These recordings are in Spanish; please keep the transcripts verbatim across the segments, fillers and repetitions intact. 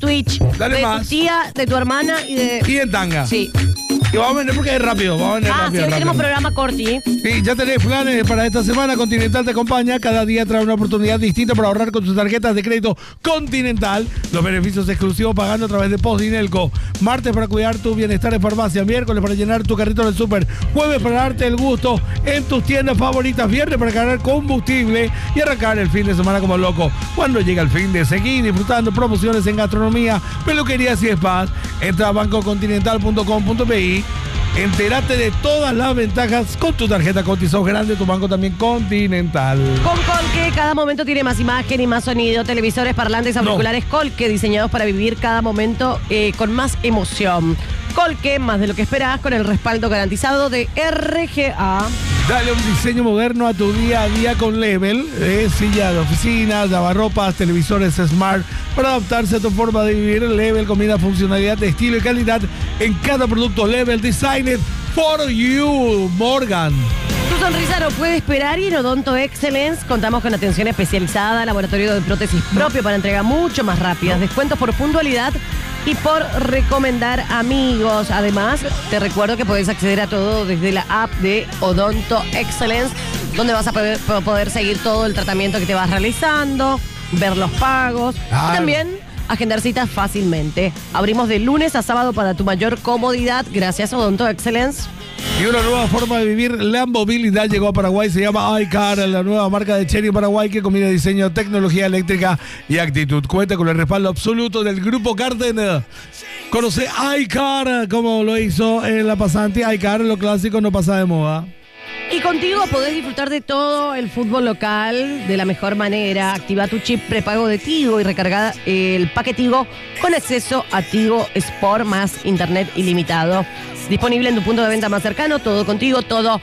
Twitch. Dale de más. tu tía, de tu hermana y de... Y en tanga. Sí. Y vamos a vender porque es rápido. Vamos a vender Ah, rápido. sí, hoy rápido. tenemos programa corti. Sí, ya tenés planes para esta semana. Continental te acompaña. Cada día trae una oportunidad distinta para ahorrar con tus tarjetas de crédito Continental. Los beneficios exclusivos pagando a través de Postdinelco. Martes para cuidar tu bienestar en farmacia. Miércoles para llenar tu carrito del súper. Jueves para darte el gusto en tus tiendas favoritas. Viernes para cargar combustible y arrancar el fin de semana como loco. Cuando llega el fin de seguir disfrutando promociones en gastronomía, peluquerías y spas. Entra a banco continental punto com punto pe. Entérate de todas las ventajas con tu tarjeta Conti. Sos grande, tu banco también Continental. Con Colque, cada momento tiene más imagen y más sonido. Televisores, parlantes, auriculares no. Colque, diseñados para vivir cada momento eh, con más emoción. Colque, más de lo que esperás, con el respaldo garantizado de R G A. Dale un diseño moderno a tu día a día con Level. Eh, silla de oficina, lavarropas, televisores smart. Para adaptarse a tu forma de vivir, Level combina funcionalidad, estilo y calidad en cada producto. Level Designed for You, Morgan. Tu sonrisa no puede esperar y en Odonto Excellence contamos con atención especializada, laboratorio de prótesis propio para entrega mucho más rápidas, descuentos por puntualidad y por recomendar amigos. Además, te recuerdo que podés acceder a todo desde la app de Odonto Excellence, donde vas a poder, poder seguir todo el tratamiento que te vas realizando, ver los pagos Claro. y también agendar citas fácilmente. Abrimos de lunes a sábado para tu mayor comodidad. Gracias, Odonto Excellence. Y una nueva forma de vivir, la movilidad llegó a Paraguay, se llama iCar, la nueva marca de Chery Paraguay que combina diseño, tecnología eléctrica y actitud. Cuenta con el respaldo absoluto del Grupo Carden. Conoce iCar, como lo hizo en la pasante. iCar, lo clásico no pasa de moda. Y contigo podés disfrutar de todo el fútbol local de la mejor manera. Activa tu chip prepago de Tigo y recarga el paquete Tigo con acceso a Tigo Sport más internet ilimitado. Disponible en tu punto de venta más cercano. Todo contigo, todo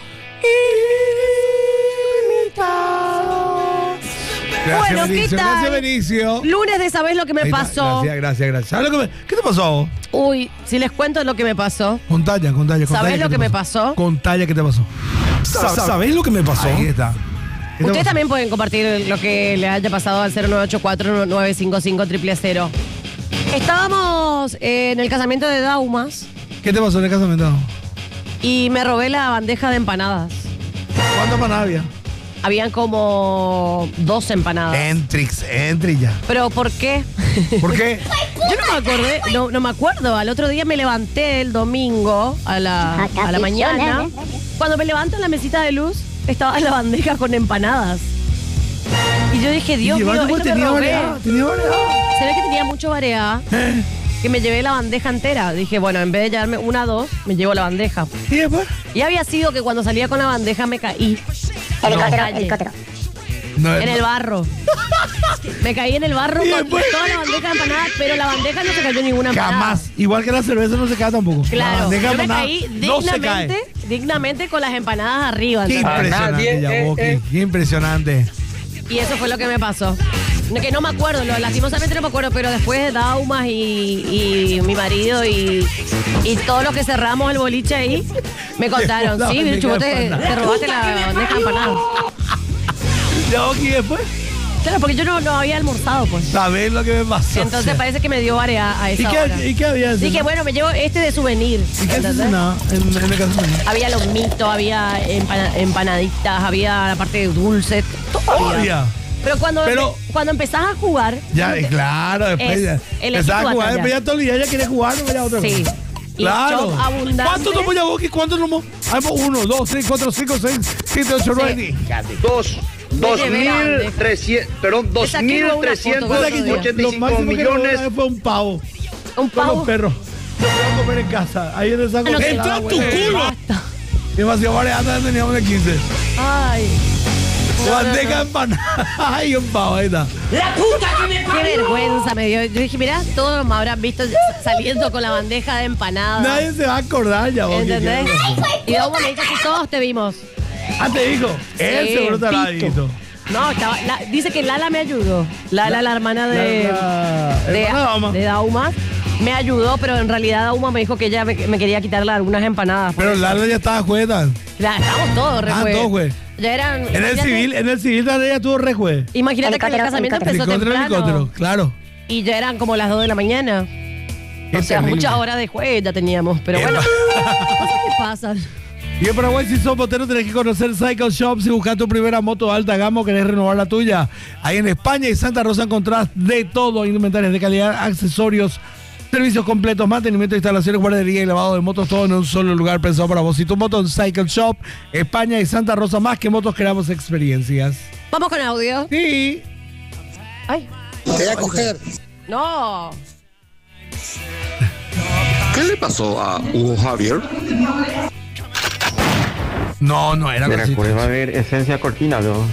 ilimitado. Gracias, Bueno, ¿qué Benicio. tal? Gracias, Benicio. Lunes de ¿sabés lo que me Ahí está. pasó? Gracias, gracias, gracias. ¿Sabes lo que me- ¿Qué te pasó a vos? Uy, si les cuento lo que me pasó. Contalla, contalla, contalla. ¿Sabés ¿qué lo te que me pasó? Contalla, ¿qué te pasó? ¿Sabés lo que me pasó? Ahí está. ¿Qué te Ustedes pasó? también pueden compartir lo que le haya pasado al cero nueve ocho cuatro nueve cinco cinco cero cero cero. Estábamos en el casamiento de Daumas ¿Qué te pasó en el casamiento? y me robé la bandeja de empanadas. ¿Cuántas empanadas había? Habían como dos empanadas. Entrix, Entri ya. ¿Pero por qué? ¿Por qué? Yo no me acordé, no, no me acuerdo. Al otro día me levanté el domingo a la, a la mañana. Cuando me levanto en la mesita de luz, estaba la bandeja con empanadas. Y yo dije, Dios Y mío, llevando, esto pues, me tenía robé. variedad, tenía variedad. Se ve que tenía mucho variedad. Eh, Que me llevé la bandeja entera. Dije, bueno, en vez de llevarme una o dos, me llevo la bandeja. ¿Y después? Y había sido que cuando salía con la bandeja me caí. El En la helicóptero, calle, helicóptero. No, en el barro. Me caí en el barro Y con después- toda la bandeja de empanadas, pero la bandeja no se cayó ninguna empanada. Jamás. Igual que la cerveza no se cae tampoco. La Claro, bandeja yo me empanada caí no se cae. dignamente, dignamente con las empanadas arriba. Qué ¿entendés? impresionante, nadie, Yaboki, eh, eh. qué impresionante. Y eso fue lo que me pasó. No, que no me acuerdo, lo- lastimosamente no me acuerdo, pero después de Daumas y, y mi marido y, y todos los que cerramos el boliche ahí, me contaron, La sí, bandeja Bichu, vos de te, empanadas. te robaste la bandeja de empanadas. Yaboki, después, Claro, porque yo no, no había almorzado, pues. ¿sabés lo que me pasó? Entonces O sea, parece que me dio variedad a ¿Y esa hora. qué, ¿Y qué había? Dije, bueno, me llevo este de souvenir. ¿Y qué ¿entendés? cenaba en, en el casamiento? Había lomitos, había empana- empanaditas, había la parte de dulce, todo había. Obvia. Pero cuando, Pero- cuando empezás a jugar... Ya, no te- claro, después Es ya. el Empezaba a equipo jugar, batalla. después ya todo el día ya quiere jugar, no vaya a otra Sí. cosa. Y Claro. shop abundante. ¿Cuánto tomó Yaboki? ¿Cuánto tomó? Hemos uno, dos, tres, cuatro, cinco, seis, siete, ocho, nueve. Dos, dos llevé la mil bandeja. trescientos, perdón, dos saqué mil una foto, trescientos ¿verdad? ochenta y Lo cinco máximo que robó una millones. vez fue un pavo. Un Con pavo. los perros. Lo voy a comer en casa. Ahí en el saco. Ah, no, de que- helado, ¡Entra tu güey. culo! Basta. Demasiado variada, teníamos de quince. Ay. No, no, Bandeja no. empanada. Ay, un pavo, ahí está. Qué vergüenza me dio. Yo dije, mirá, todos me habrán visto saliendo con la bandeja de empanada. Nadie se va a acordar, ya vos. ¿Entendés? Y Dauma me dijo, sí, todos te vimos. Ah, te dijo. Él Sí, seguro te habrá pito. dicho. No, estaba, la- dice que Lala me ayudó. Lala, la, hermana de, La- la- de, hermana Dauma. de Daumas, me ayudó, pero en realidad Dauma me dijo que ella me, me quería quitarle algunas empanadas. Pero Lala ya estaba juega. Ya, estábamos todos, re Ah, jue- todos, güey. Ya eran. En el imagínate- civil, en el civil Lala ya tuvo re juez. Imagínate que el Helicóptero, casamiento empezó Helicóptero, temprano. helicóptero, claro. y ya eran como las dos de la mañana. Qué O sea, terrible. muchas horas de juez ya teníamos, pero Qué bueno, ma- cosas que pasan. Y en Paraguay, si sos motero, tenés que conocer Cycle Shop. Si buscas tu primera moto de alta gama o querés renovar la tuya. Ahí en España y Santa Rosa encontrás de todo: indumentarias de calidad, accesorios, servicios completos, mantenimiento, instalaciones, guardería y lavado de motos, todo en un solo lugar pensado para vos. Si tu moto en Cycle Shop, España y Santa Rosa, más que motos, queramos experiencias. Vamos con audio. Sí. Ay, Te voy a coger. no. ¿Qué le pasó a Hugo Javier? No, no era Mira, cosita. pues va a haber esencia cortina, ¿no?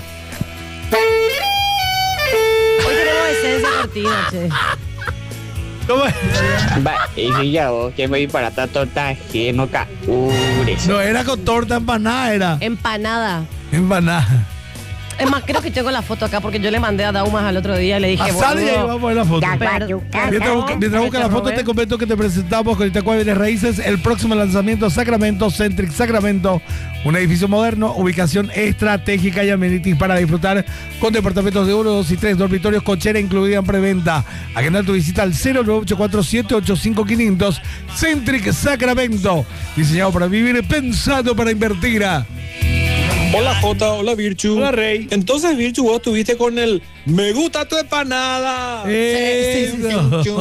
Hoy tenemos esencia cortina, che. ¿Cómo es? Va, y si ya vos que voy para esta torta no capures. No, era con torta empanada, era. Empanada. Empanada. Es más, creo que tengo la foto acá porque yo le mandé a Daumas al otro día y le dije, Pasale y ahí vamos a poner la foto. Perdón. Mientras busca, mientras busca la foto, te comento que te presentamos con Itacuá Bienes Raíces el próximo lanzamiento Sacramento Centric Sacramento, un edificio moderno, ubicación estratégica y amenities para disfrutar con departamentos de uno, dos y tres dormitorios, cochera incluida en preventa. Agenda tu visita al cero nueve ocho cuatro siete ocho cinco cinco cero cero. Centric Sacramento, diseñado para vivir, pensado para invertir. Hola Jota, hola Virchu. Hola, Rey. Entonces Virchu, vos estuviste con el me gusta tu empanada. Eso.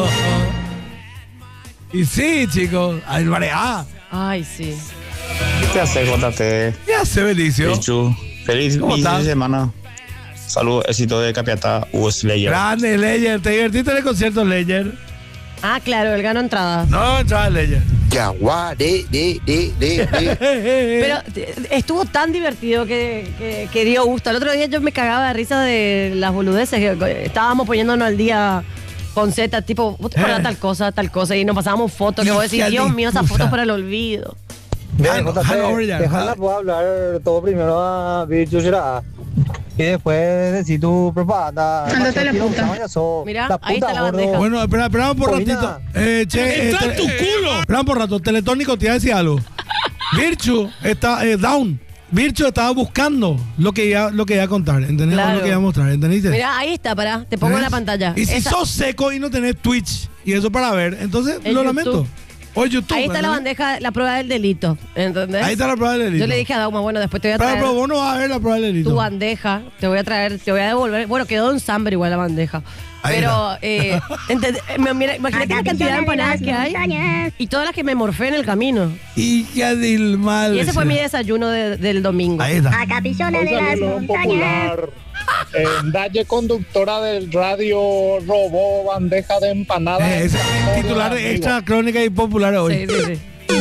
Y sí, chicos, al mareá. Ay, sí. ¿Qué haces, J T? ¿Qué hace, Benicio? Pichu, feliz ¿Cómo inicio estás? de semana. Salud, éxito de Capiatá, Hugo Slayer. Grande, Leyer. ¿Te divertiste en el concierto, Leyer? Ah, claro, él ganó entrada. No, chaval, Leyer. Yaguá, de, de, de, de, de. Pero eh, estuvo tan divertido que, que, que dio gusto. El otro día yo me cagaba de risa de las boludeces. que Estábamos poniéndonos al día con Z, tipo, ¿vos te acordás Eh. tal cosa, tal cosa? Y nos pasábamos fotos que vos decís, Hija Dios de mío, esas puta. fotos para el olvido. Jalo, jalo, over ya. Dejarla puedo hablar todo primero a Virtu será. Y después decir tu propaganda. Ándate a la puta. Mirá, ahí está la gordo. bandeja. Bueno, espera, esperamos por Polina. ratito. Eh, che, ¡Está eh, en tu tele- culo! Esperamos por rato. Teletónico te iba a decir algo. Virchu está eh, down. Virchu estaba buscando lo que iba, lo que iba a contar. ¿Entendés? Claro. Lo que iba a mostrar. ¿Entendiste? Mirá, ahí está, pará, te pongo en la ¿Eh? pantalla. Y si Esa- sos seco y no tenés Twitch y eso para ver, entonces En lo YouTube. lamento. O YouTube. ahí está la ¿entendés? bandeja, la prueba del delito, ¿entendés? Ahí está la prueba del delito. Yo le dije a Dauma, bueno, después te voy a Pero, traer pero vos no vas a ver la prueba del delito. tu bandeja, te voy a traer, te voy a devolver. Bueno, quedó en Samber igual la bandeja. Ahí Pero, está. eh, entend- me- mira, imagínate la cantidad de empanadas que hay y todas las que me morfé en el camino. Y ya del mal. Y ese fue mi desayuno de- del domingo. Ahí está. Capillona de las montañas. Eh, Dalle conductora del radio robó bandeja de empanadas. Eh, ese es el titular de extra crónica y popular hoy. Sí, sí, sí.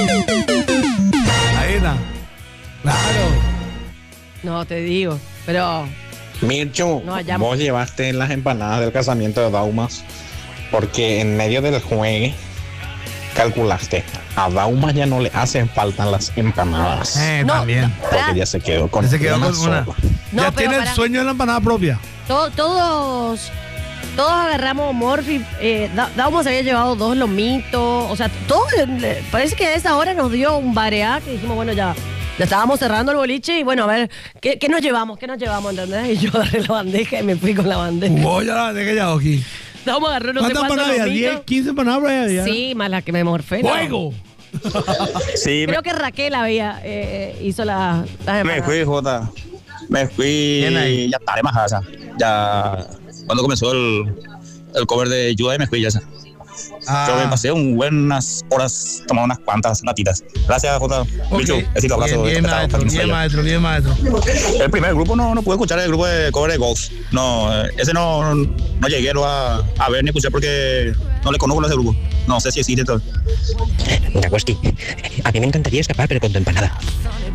Ahí está. Claro. No, te digo, pero Mirchu, No, ya- vos llevaste las empanadas del casamiento de Daumas porque en medio del juegue calculaste. A Daumas ya no le hacen falta las empanadas. Eh, No, también. Porque ya se quedó con Se quedó una con una. sola. No, ya pero tiene el para- sueño de la empanada propia. to- todos, todos agarramos Morphy. Eh, Da- Dauma se había llevado dos lomitos. O sea, todo, eh, parece que a esa hora nos dio un bareá que dijimos, bueno, ya. Ya estábamos cerrando el boliche y bueno, a ver, ¿qué, qué nos llevamos? ¿Qué nos llevamos? ¿Entendés? Y yo agarré la bandeja y me fui con la bandeja. Vos ya la bandeja ya, aquí. Dauma agarró no sé ¿Cuántas cuántos empanadas había? lomitos. ¿diez, quince empanadas por ahí había? Sí, más la que me morfé. ¿no? ¡Fuego! Sí, Creo que Raquel había, eh, hizo la, las me empanadas. fui, Jota. Me fui Bien ahí. ya tarde más casa. Ya cuando comenzó el, el cover de Yuda me fui ya. Ah. Yo me pasé un buenas horas tomando unas cuantas latitas. Gracias, Jota. Ok. Bicho, besito, abrazo. Bien, bien, Chao, maestro, Joaquín bien, Slayer. maestro, bien, maestro. El primer grupo no, no pude escuchar el grupo de cover de Ghost. No, eh, ese no, no, no llegué no a, a ver ni escuchar porque no le conozco a ese grupo. No sé si existe todo. Mira, Wesky, a mí me encantaría escapar, pero con tu empanada.